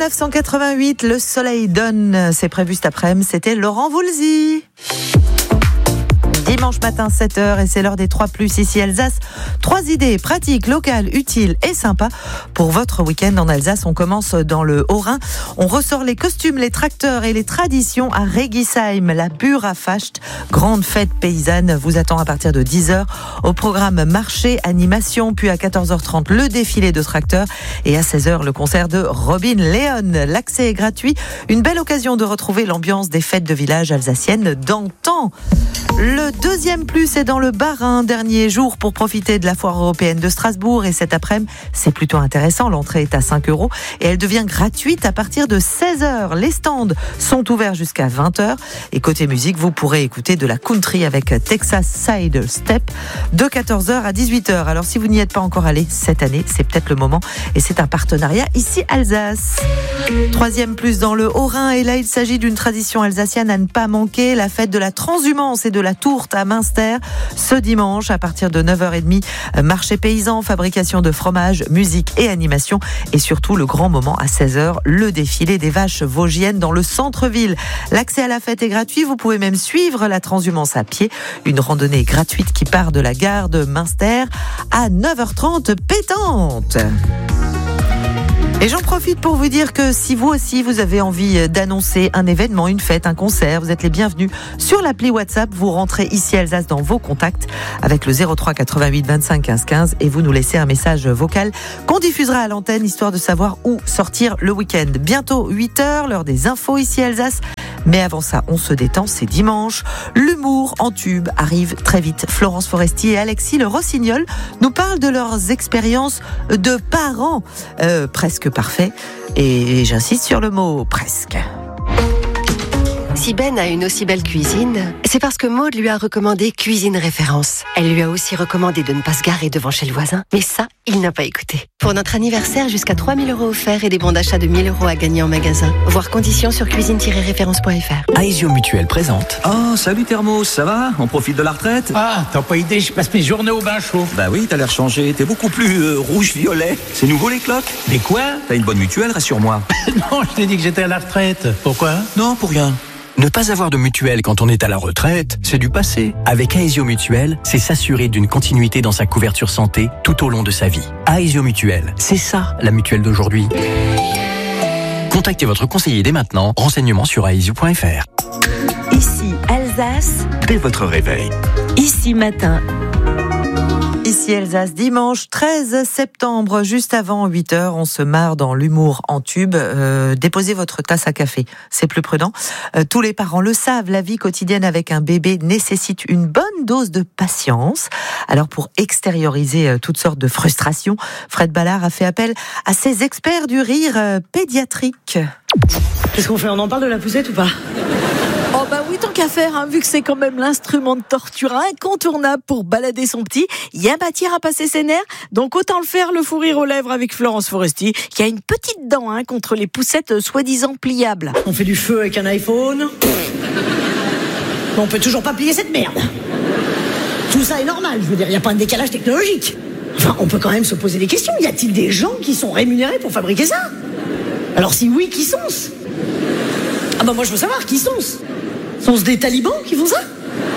1988, le soleil donne, c'est prévu cet après-midi, c'était Laurent Voulzy. Dimanche matin 7h et c'est l'heure des 3+, ici Alsace. 3 idées pratiques, locales, utiles et sympas pour votre week-end en Alsace. On commence dans le Haut-Rhin. On ressort les costumes, les tracteurs et les traditions à Regisheim. La Bura-Facht, grande fête paysanne, vous attend à partir de 10h. Au programme marché, animation, puis à 14h30 le défilé de tracteurs et à 16h le concert de Robin Leon. L'accès est gratuit. Une belle occasion de retrouver l'ambiance des fêtes de village alsaciennes d'antan. Le deuxième plus est dans le Bas-Rhin, dernier jour pour profiter de la foire européenne de Strasbourg et cet après-midi, c'est plutôt intéressant, l'entrée est à 5€ et elle devient gratuite à partir de 16h. Les stands sont ouverts jusqu'à 20h et côté musique, vous pourrez écouter de la country avec Texas Side Step de 14h à 18h. Alors si vous n'y êtes pas encore allé cette année, c'est peut-être le moment et c'est un partenariat ici Alsace. Troisième plus dans le Haut-Rhin et là il s'agit d'une tradition alsacienne à ne pas manquer, la fête de la transhumance et de la tourte à Münster ce dimanche à partir de 9h30. Marché paysan, fabrication de fromage, musique et animation et surtout le grand moment à 16h, le défilé des vaches vosgiennes dans le centre-ville. L'accès à la fête est gratuit, vous pouvez même suivre la transhumance à pied, une randonnée gratuite qui part de la gare de Münster à 9h30 pétante. Et j'en profite pour vous dire que si vous aussi vous avez envie d'annoncer un événement, une fête, un concert, vous êtes les bienvenus sur l'appli WhatsApp. Vous rentrez ici Alsace dans vos contacts avec le 03 88 25 15 15 et vous nous laissez un message vocal qu'on diffusera à l'antenne histoire de savoir où sortir le week-end. Bientôt 8h, l'heure des infos ici Alsace. Mais avant ça, on se détend, c'est dimanche. L'humour en tube arrive très vite. Florence Foresti et Alexis Le Rossignol nous parlent de leurs expériences de parents presque parfaits. Et j'insiste sur le mot presque. Si Ben a une aussi belle cuisine, c'est parce que Maud lui a recommandé Cuisine Référence. Elle lui a aussi recommandé de ne pas se garer devant chez le voisin. Mais ça, il n'a pas écouté. Pour notre anniversaire, jusqu'à 3 000 € offerts et des bons d'achat de 1 000 € à gagner en magasin. Voir conditions sur cuisine-référence.fr. Aesio Mutuel présente. Oh, salut Thermos, ça va? On profite de la retraite? Ah, t'as pas idée, je passe mes journées au bain chaud. Bah oui, t'as l'air changé, t'es beaucoup plus rouge-violet. C'est nouveau les cloques? Mais quoi? T'as une bonne mutuelle, rassure-moi. Non, je t'ai dit que j'étais à la retraite. Pourquoi? Non, pour rien. Ne pas avoir de mutuelle quand on est à la retraite, c'est du passé. Avec Aesio Mutuel, c'est s'assurer d'une continuité dans sa couverture santé tout au long de sa vie. Aesio Mutuel, c'est ça la mutuelle d'aujourd'hui. Contactez votre conseiller dès maintenant. Renseignements sur aesio.fr. Ici Alsace, Dès votre réveil. ici matin. Ici Alsace, dimanche 13 septembre, juste avant 8h, on se marre dans l'humour en tube. Déposez votre tasse à café, c'est plus prudent. Tous les parents le savent, la vie quotidienne avec un bébé nécessite une bonne dose de patience. Alors pour extérioriser toutes sortes de frustrations, Fred Ballard a fait appel à ses experts du rire pédiatrique. Qu'est-ce qu'on fait? On en parle de la poussette ou pas? Oh bah oui, tant qu'à faire, hein, vu que c'est quand même l'instrument de torture incontournable pour balader son petit, il y a matière à passer ses nerfs, donc autant le faire, le fou rire aux lèvres avec Florence Foresti, qui a une petite dent contre les poussettes soi-disant pliables. On fait du feu avec un iPhone. On peut toujours pas plier cette merde. Tout ça est normal, je veux dire, il n'y a pas de décalage technologique. Enfin, on peut quand même se poser des questions. Y a-t-il des gens qui sont rémunérés pour fabriquer ça? Alors si oui, qui sont-ce? Ah bah moi je veux savoir, qui sont-ce? Sont-ce des talibans qui font ça?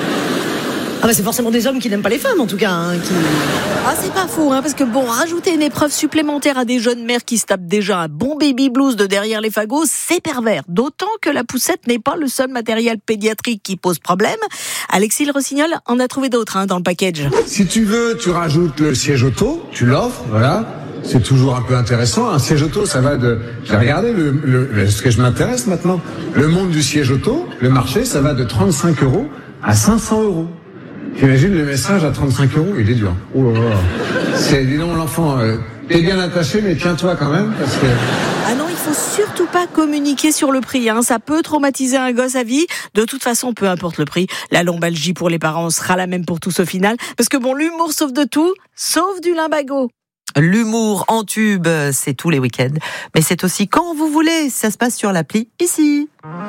Ah bah c'est forcément des hommes qui n'aiment pas les femmes en tout cas. Ah c'est pas faux, parce que bon, rajouter une épreuve supplémentaire à des jeunes mères qui se tapent déjà un bon baby blues de derrière les fagots, c'est pervers. D'autant que la poussette n'est pas le seul matériel pédiatrique qui pose problème. Alexis Le Rossignol en a trouvé d'autres dans le package. Si tu veux, tu rajoutes le siège auto, tu l'offres, voilà. C'est toujours un peu intéressant. Un siège auto, ça va de... J'ai regardé ce que je m'intéresse maintenant. Le monde du siège auto, le marché, ça va de 35 € à 500 €. T'imagines le message à 35 €, il est dur. Oh là là. Dis donc l'enfant, t'es bien attaché, mais tiens-toi quand même, parce que... Ah non, il faut surtout pas communiquer sur le prix, ça peut traumatiser un gosse à vie. De toute façon, peu importe le prix, la lombalgie pour les parents sera la même pour tous au final. Parce que bon, l'humour sauve de tout, sauf du limbago. L'humour en tube, c'est tous les week-ends. Mais c'est aussi quand vous voulez. Ça se passe sur l'appli ici.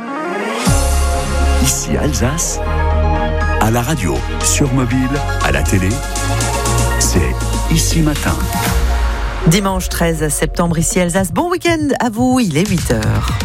Ici Alsace, à la radio, sur mobile, à la télé, c'est Ici Matin. Dimanche 13 septembre, ici Alsace. Bon week-end à vous, il est 8h.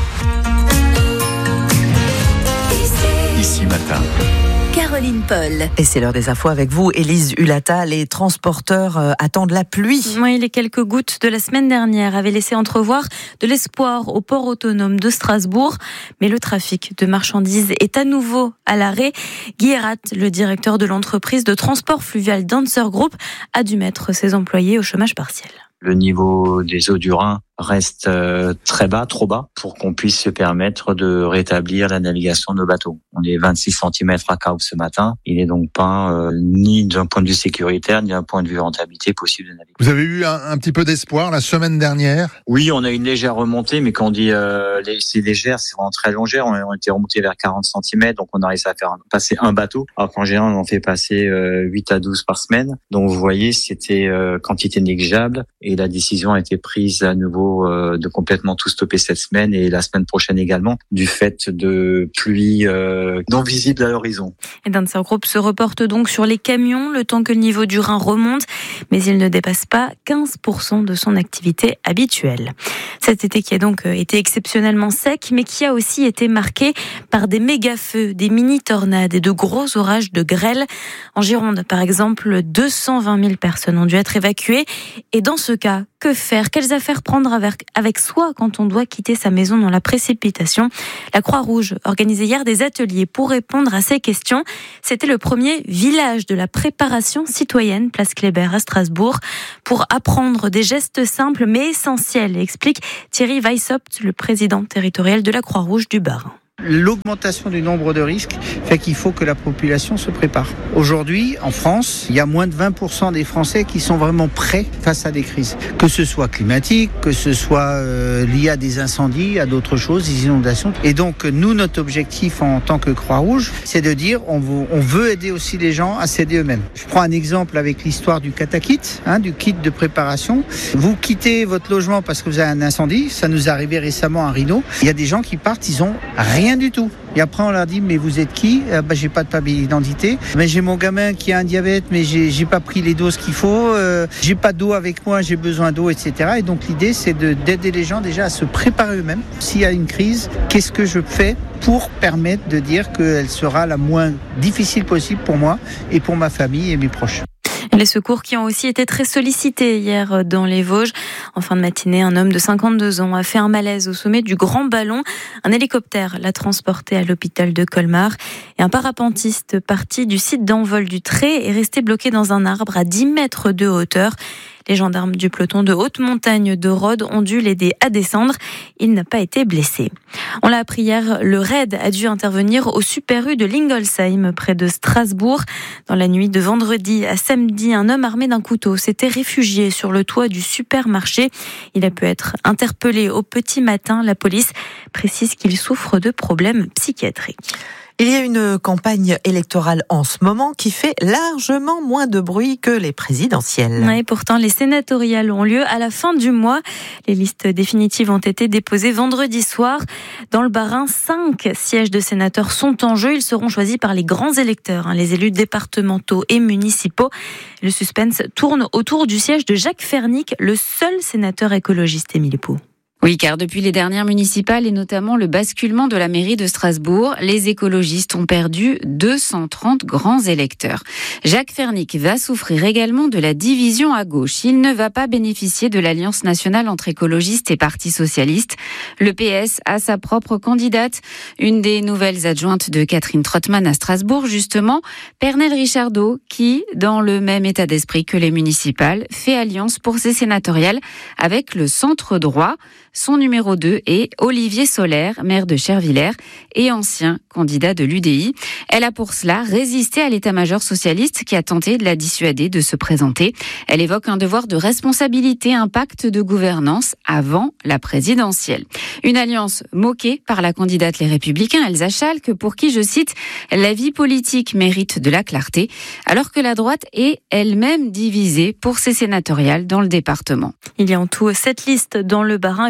Ici Matin. Caroline Paul. Et c'est l'heure des infos avec vous, Élise Hulata. Les transporteurs attendent la pluie. Oui, les quelques gouttes de la semaine dernière avaient laissé entrevoir de l'espoir au port autonome de Strasbourg. Mais le trafic de marchandises est à nouveau à l'arrêt. Guy Herat, le directeur de l'entreprise de transport fluvial Dancer Group, a dû mettre ses employés au chômage partiel. Le niveau des eaux du Rhin reste très bas, trop bas, pour qu'on puisse se permettre de rétablir la navigation de nos bateaux. On est 26 cm à Caroupe ce matin. Il n'est donc pas ni d'un point de vue sécuritaire, ni d'un point de vue rentabilité possible de naviguer. Vous avez eu un petit peu d'espoir la semaine dernière ? Oui, on a une légère remontée, mais quand on dit c'est légère, c'est vraiment très légère. On était remonté vers 40 cm, donc on a réussi à faire passer un bateau. Alors qu'en général, on en fait passer 8 à 12 par semaine. Donc vous voyez, c'était quantité négligeable, et la décision a été prise à nouveau de complètement tout stopper cette semaine et la semaine prochaine également, du fait de pluies non visibles à l'horizon. Et Dancer Group se reporte donc sur les camions le temps que le niveau du Rhin remonte, mais il ne dépasse pas 15% de son activité habituelle. Cet été qui a donc été exceptionnellement sec, mais qui a aussi été marqué par des méga-feux, des mini-tornades et de gros orages de grêle. En Gironde, par exemple, 220 000 personnes ont dû être évacuées. Et dans ce cas, que faire ? Quelles affaires prendre avec soi quand on doit quitter sa maison dans la précipitation ? La Croix-Rouge organisait hier des ateliers pour répondre à ces questions. C'était le premier village de la préparation citoyenne, place Kléber à Strasbourg, pour apprendre des gestes simples mais essentiels, explique Thierry Weissopt, le président territorial de la Croix-Rouge du Bas-Rhin. L'augmentation du nombre de risques fait qu'il faut que la population se prépare. Aujourd'hui, en France, il y a moins de 20% des Français qui sont vraiment prêts face à des crises. Que ce soit climatique, que ce soit lié à des incendies, à d'autres choses, des inondations. Et donc, nous, notre objectif en tant que Croix-Rouge, c'est de dire on veut aider aussi les gens à s'aider eux-mêmes. Je prends un exemple avec l'histoire du Katakit, du kit de préparation. Vous quittez votre logement parce que vous avez un incendie. Ça nous est arrivé récemment à Rhino. Il y a des gens qui partent, ils ont rien du tout. Et après on leur dit mais vous êtes qui ? J'ai pas de papier d'identité. Mais j'ai mon gamin qui a un diabète, mais j'ai pas pris les doses qu'il faut. J'ai pas d'eau avec moi, j'ai besoin d'eau, etc. Et donc l'idée c'est d'aider les gens déjà à se préparer eux-mêmes. S'il y a une crise, qu'est-ce que je fais pour permettre de dire qu'elle sera la moins difficile possible pour moi et pour ma famille et mes proches. Les secours qui ont aussi été très sollicités hier dans les Vosges. En fin de matinée, un homme de 52 ans a fait un malaise au sommet du Grand Ballon. Un hélicoptère l'a transporté à l'hôpital de Colmar. Et un parapentiste parti du site d'envol du Tré est resté bloqué dans un arbre à 10 mètres de hauteur. Les gendarmes du peloton de haute montagne de Rhodes ont dû l'aider à descendre. Il n'a pas été blessé. On l'a appris hier, le raid a dû intervenir au Super U de Lingolsheim, près de Strasbourg. Dans la nuit de vendredi à samedi, un homme armé d'un couteau s'était réfugié sur le toit du supermarché. Il a pu être interpellé au petit matin. La police précise qu'il souffre de problèmes psychiatriques. Il y a une campagne électorale en ce moment qui fait largement moins de bruit que les présidentielles. Oui, pourtant, les sénatoriales ont lieu à la fin du mois. Les listes définitives ont été déposées vendredi soir. Dans le Bas-Rhin, 5 sièges de sénateurs sont en jeu. Ils seront choisis par les grands électeurs, les élus départementaux et municipaux. Le suspense tourne autour du siège de Jacques Fernic, le seul sénateur écologiste, Émilie Pou. Oui, car depuis les dernières municipales et notamment le basculement de la mairie de Strasbourg, les écologistes ont perdu 230 grands électeurs. Jacques Fernic va souffrir également de la division à gauche. Il ne va pas bénéficier de l'alliance nationale entre écologistes et Parti socialiste. Le PS a sa propre candidate, une des nouvelles adjointes de Catherine Trottmann à Strasbourg, justement, Pernelle Richardot, qui, dans le même état d'esprit que les municipales, fait alliance pour ses sénatoriales avec le centre droit. Son numéro 2 est Olivier Solaire, maire de Chervillers et ancien candidat de l'UDI. Elle a pour cela résisté à l'état-major socialiste qui a tenté de la dissuader de se présenter. Elle évoque un devoir de responsabilité, un pacte de gouvernance avant la présidentielle. Une alliance moquée par la candidate Les Républicains, Elsa Schalk, pour qui, je cite, « la vie politique mérite de la clarté », alors que la droite est elle-même divisée pour ses sénatoriales dans le département. Il y a en tout 7 listes dans le Bas-Rhin,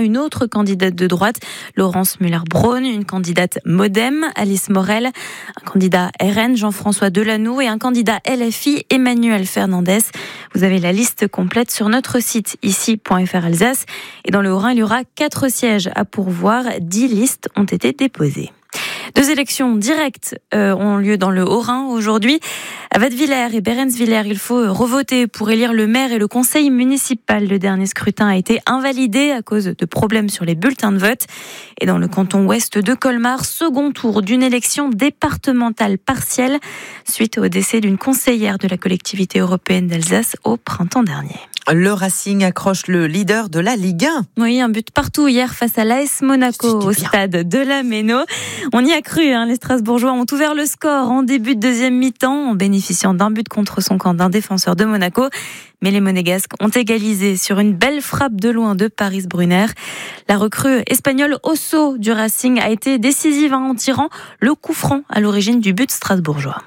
une autre candidate de droite, Laurence Muller-Braun, une candidate Modem, Alice Morel, un candidat RN, Jean-François Delanoux, et un candidat LFI, Emmanuel Fernandez. Vous avez la liste complète sur notre site ici.fr Alsace. Et dans le Haut-Rhin, il y aura 4 sièges à pourvoir. 10 listes ont été déposées. 2 élections directes ont lieu dans le Haut-Rhin aujourd'hui. À Wattwiller et Behrenswiller, il faut revoter pour élire le maire et le conseil municipal. Le dernier scrutin a été invalidé à cause de problèmes sur les bulletins de vote. Et dans le canton ouest de Colmar, second tour d'une élection départementale partielle suite au décès d'une conseillère de la collectivité européenne d'Alsace au printemps dernier. Le Racing accroche le leader de la Ligue 1. Oui, un but partout hier face à l'AS Monaco au stade de la Méno. On y a cru, les Strasbourgeois ont ouvert le score en début de deuxième mi-temps en bénéficiant d'un but contre son camp d'un défenseur de Monaco. Mais les Monégasques ont égalisé sur une belle frappe de loin de Paris Brunner. La recrue espagnole Osso du Racing a été décisive en tirant le coup franc à l'origine du but strasbourgeois.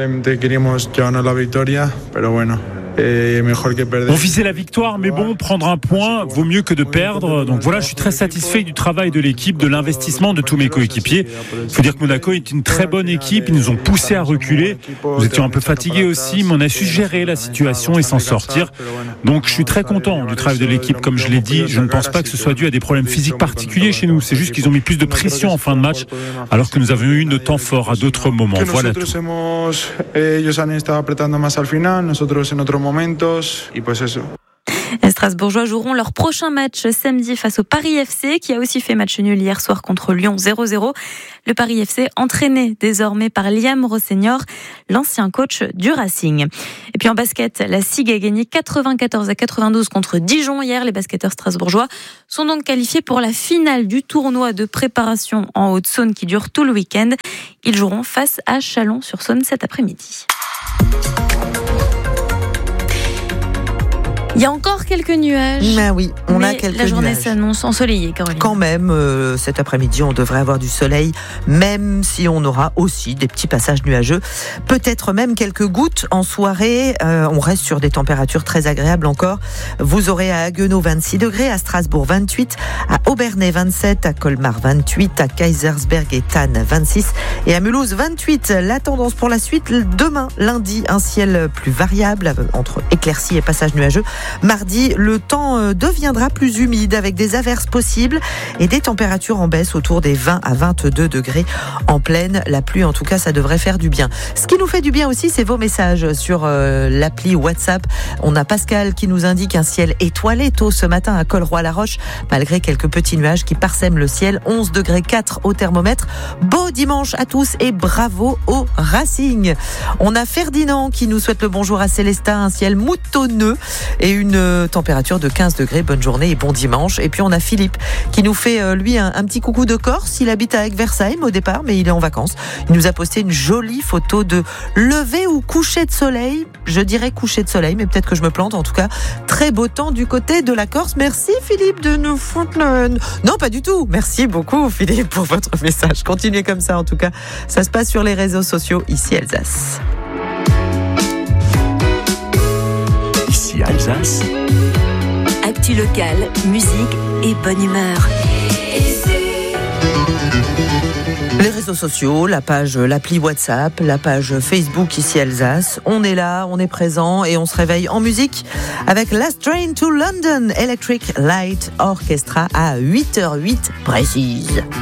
On visait la victoire, mais bon, prendre un point vaut mieux que de perdre. Donc voilà, je suis très satisfait du travail de l'équipe, de l'investissement de tous mes coéquipiers. Il faut dire que Monaco est une très bonne équipe, ils nous ont poussé à reculer. Nous étions un peu fatigués aussi, mais on a su gérer la situation et s'en sortir. Donc je suis très content du travail de l'équipe. Comme je l'ai dit, je ne pense pas que ce soit dû à des problèmes physiques particuliers chez nous. C'est juste qu'ils ont mis plus de pression en fin de match, alors que nous avions eu nos temps forts à d'autres moments. Voilà tout. Les Strasbourgeois joueront leur prochain match samedi face au Paris FC, qui a aussi fait match nul hier soir contre Lyon 0-0. Le Paris FC entraîné désormais par Liam Rossignol, l'ancien coach du Racing. Et puis en basket, la SIG a gagné 94-92 contre Dijon hier. Les basketteurs strasbourgeois sont donc qualifiés pour la finale du tournoi de préparation en Haute-Saône qui dure tout le week-end. Ils joueront face à Chalon-sur-Saône cet après-midi. Il y a encore quelques nuages. Ben oui, on a quelques nuages. La journée s'annonce ensoleillée, Caroline. Quand même, cet après-midi, on devrait avoir du soleil, même si on aura aussi des petits passages nuageux. Peut-être même quelques gouttes en soirée. On reste sur des températures très agréables encore. Vous aurez à Haguenau 26 degrés, à Strasbourg 28, à Obernai 27, à Colmar 28, à Kaisersberg et Thann 26 et à Mulhouse 28. La tendance pour la suite, demain, lundi, un ciel plus variable entre éclaircies et passages nuageux. Mardi, le temps deviendra plus humide avec des averses possibles et des températures en baisse autour des 20 à 22 degrés en pleine. La pluie, en tout cas, ça devrait faire du bien. Ce qui nous fait du bien aussi, c'est vos messages sur l'appli WhatsApp. On a Pascal qui nous indique un ciel étoilé tôt ce matin à Colroy-la-Roche, malgré quelques petits nuages qui parsèment le ciel. 11 degrés 4 au thermomètre. Beau dimanche à tous et bravo au Racing. On a Ferdinand qui nous souhaite le bonjour à Célestin, un ciel moutonneux et une température de 15 degrés. Bonne journée et bon dimanche. Et puis on a Philippe qui nous fait lui un petit coucou de Corse. Il habite à Aigues-Versailles au départ, mais il est en vacances. Il nous a posté une jolie photo de lever ou coucher de soleil. Je dirais coucher de soleil, mais peut-être que je me plante. En tout cas, très beau temps du côté de la Corse. Merci Philippe de nous foutre le... Non, pas du tout. Merci beaucoup Philippe pour votre message. Continuez comme ça en tout cas. Ça se passe sur les réseaux sociaux ici Alsace. Ici Alsace. Actu locale, musique et bonne humeur. Les réseaux sociaux, la page, l'appli WhatsApp, la page Facebook ici Alsace. On est là, on est présent et on se réveille en musique avec Last Train to London Electric Light Orchestra à 8h08 précise.